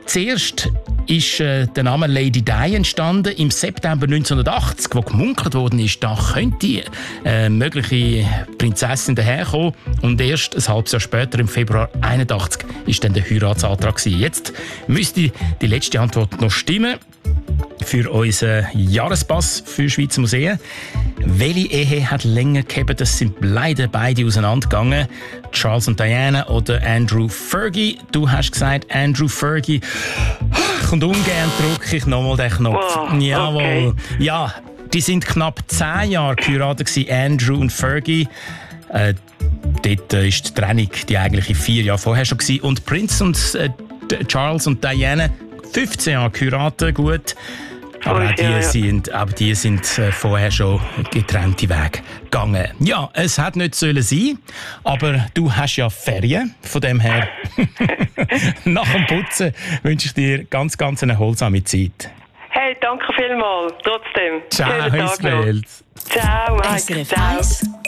Zuerst ist der Name Lady Di entstanden im September 1980, wo gemunkelt worden ist, da könnte eine mögliche Prinzessin daherkommen. Und erst ein halbes Jahr später, im Februar 1981, ist dann der Heiratsantrag gewesen. Jetzt müsste die letzte Antwort noch stimmen für unseren Jahrespass für Schweizer Museen. Welche Ehe hat länger gehabt? Das sind leider beide auseinandergegangen. Charles und Diana oder Andrew Fergie. Du hast gesagt Andrew Fergie. Und ungern drücke ich nochmal den Knopf. Wow, jawohl. okay. Ja, die sind knapp 10 Jahre geheiratet gewesen, Andrew und Fergie. Dort ist die Trennung die eigentliche 4 Jahre vorher schon gewesen. Und Prince und Charles und Diana 15 Jahre geheiratet, gut. Aber auch die sind vorher schon getrennte Wege gegangen. Ja, es hat nicht sollen sein, aber du hast ja Ferien. Von dem her, nach dem Putzen wünsche ich dir ganz, ganz eine erholsame Zeit. Hey, danke vielmals. Trotzdem. Ciao, Schönen Tag noch. Ciao, Mike. SRF Ciao. 1